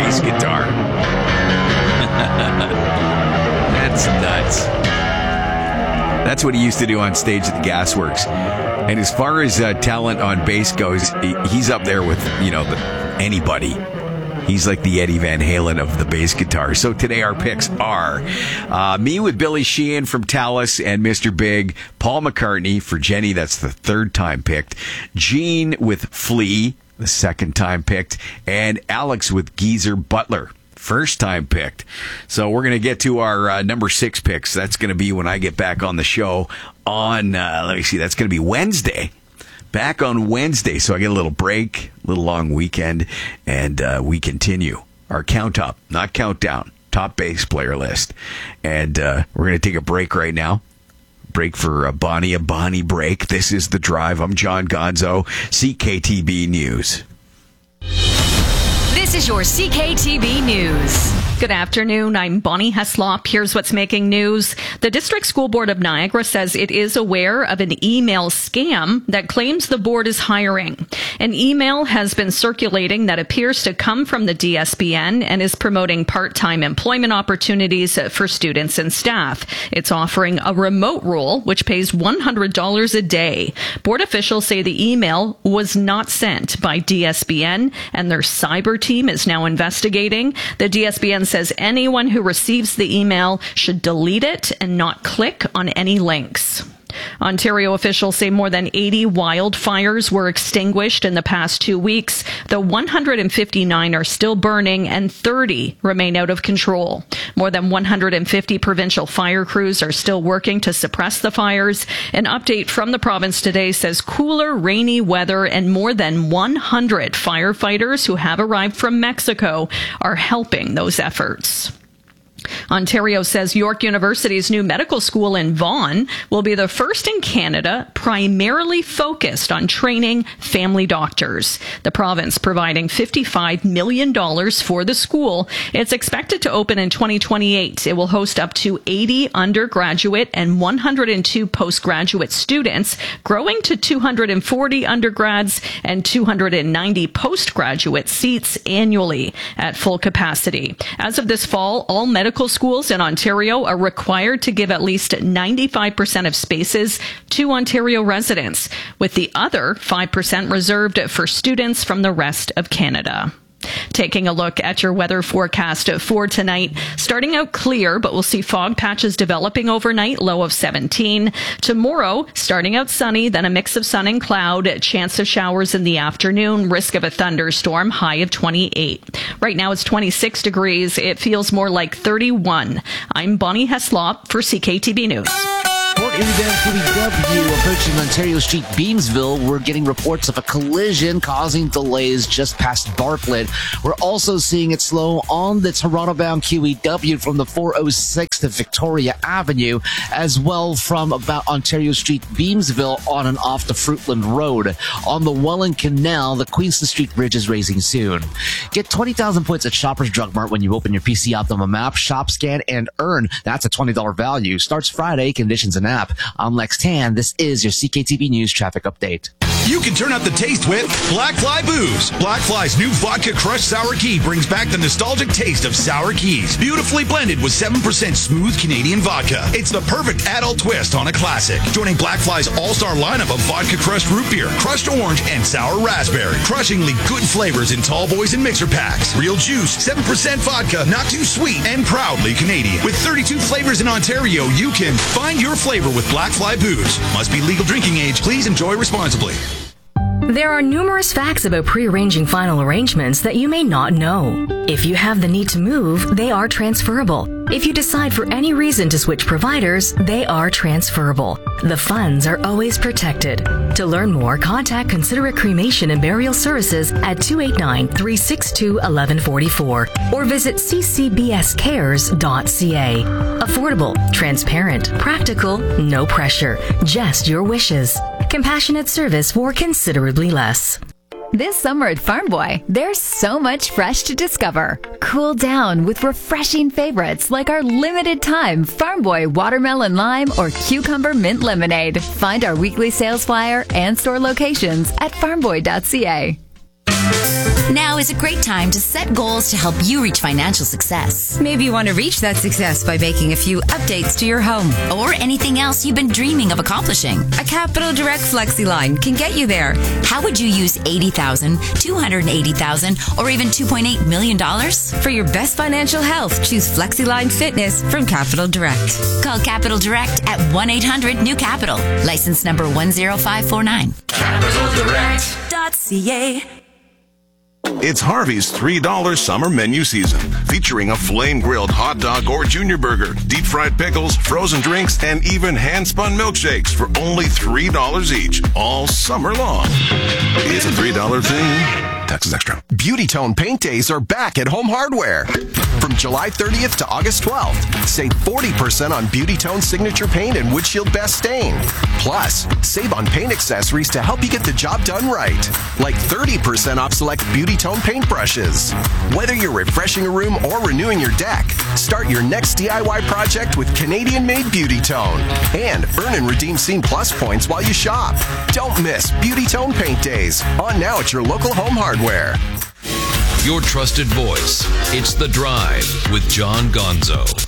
bass guitar. That's nuts. That's what he used to do on stage at the Gasworks. And as far as talent on bass goes, he's up there with, anybody. He's like the Eddie Van Halen of the bass guitar. So today our picks are me with Billy Sheehan from Tallis and Mr. Big, Paul McCartney for Jenny, that's the third time picked, Gene with Flea, the second time picked, and Alex with Geezer Butler, first time picked. So we're going to get to our number 6 picks. That's going to be when I get back on the show on, that's going to be Wednesday. Back on Wednesday, so I get a little break, a little long weekend, and we continue our count up, not countdown, top bass player list. And we're going to take a break right now. Break for a Bonnie break. This is The Drive. I'm John Gonzo, CKTB News. This is your CKTB News. Good afternoon. I'm Bonnie Heslop. Here's what's making news. The District School Board of Niagara says it is aware of an email scam that claims the board is hiring. An email has been circulating that appears to come from the DSBN and is promoting part-time employment opportunities for students and staff. It's offering a remote role, which pays $100 a day. Board officials say the email was not sent by DSBN, and their cyber team is now investigating. The DSBN says anyone who receives the email should delete it and not click on any links. Ontario officials say more than 80 wildfires were extinguished in the past 2 weeks, though 159 are still burning and 30 remain out of control. More than 150 provincial fire crews are still working to suppress the fires. An update from the province today says cooler, rainy weather and more than 100 firefighters who have arrived from Mexico are helping those efforts. Ontario says York University's new medical school in Vaughan will be the first in Canada primarily focused on training family doctors. The province providing $55 million for the school. It's expected to open in 2028. It will host up to 80 undergraduate and 102 postgraduate students, growing to 240 undergrads and 290 postgraduate seats annually at full capacity. As of this fall, all medical schools in Ontario are required to give at least 95% of spaces to Ontario residents, with the other 5% reserved for students from the rest of Canada. Taking a look at your weather forecast for tonight, starting out clear, but we'll see fog patches developing overnight, low of 17. Tomorrow, starting out sunny, then a mix of sun and cloud, chance of showers in the afternoon, risk of a thunderstorm, high of 28. Right now it's 26 degrees. It feels more like 31. I'm Bonnie Heslop for CKTB News. Port Inbound QEW approaching Ontario Street, Beamsville. We're getting reports of a collision causing delays just past Bartlett. We're also seeing it slow on the Toronto-bound QEW from the 406 to Victoria Avenue, as well from about Ontario Street, Beamsville on and off the Fruitland Road. On the Welland Canal, the Queenston Street Bridge is raising soon. Get 20,000 points at Shoppers Drug Mart when you open your PC Optimum app, shop, scan, and earn. That's a $20 value. Starts Friday. Conditions and app. I'm Lex Tan. This is your CKTB News traffic update. You can turn up the taste with Black Fly Booze. Black Fly's new vodka crushed sour key brings back the nostalgic taste of sour keys. Beautifully blended with 7% smooth Canadian vodka. It's the perfect adult twist on a classic. Joining Black Fly's all-star lineup of vodka crushed root beer, crushed orange, and sour raspberry. Crushingly good flavors in tall boys and mixer packs. Real juice, 7% vodka, not too sweet, and proudly Canadian. With 32 flavors in Ontario, you can find your flavor with Black Fly Booze. Must be legal drinking age. Please enjoy responsibly. There are numerous facts about pre-arranging final arrangements that you may not know. If you have the need to move, they are transferable. If you decide for any reason to switch providers, they are transferable. The funds are always protected. To learn more, contact Considerate Cremation and Burial Services at 289-362-1144 or visit ccbscares.ca. Affordable, transparent, practical, no pressure, just your wishes. Compassionate service for considerably less. This summer at Farm Boy, there's so much fresh to discover. Cool down with refreshing favorites like our limited time Farm Boy Watermelon Lime or Cucumber Mint Lemonade. Find our weekly sales flyer and store locations at farmboy.ca. Now is a great time to set goals to help you reach financial success. Maybe you want to reach that success by making a few updates to your home. Or anything else you've been dreaming of accomplishing. A Capital Direct FlexiLine can get you there. How would you use $80,000, $280,000, or even $2.8 million? For your best financial health, choose FlexiLine Fitness from Capital Direct. Call Capital Direct at 1-800-NEW-CAPITAL. License number 10549. CapitalDirect.ca. It's Harvey's $3 summer menu season, featuring a flame-grilled hot dog or junior burger, deep-fried pickles, frozen drinks, and even hand-spun milkshakes for only $3 each, all summer long. It's a $3 thing. Taxes extra. Beauty Tone Paint Days are back at Home Hardware. From July 30th to August 12th, save 40% on Beauty Tone Signature Paint and Windshield Best Stain. Plus, save on paint accessories to help you get the job done right, like 30% off select Beauty Tone paint brushes. Whether you're refreshing a room or renewing your deck, start your next DIY project with Canadian-made Beauty Tone. And earn and redeem Scene Plus points while you shop. Don't miss Beauty Tone Paint Days, on now at your local Home Hardware. Your trusted voice. It's The Drive with John Gonzo.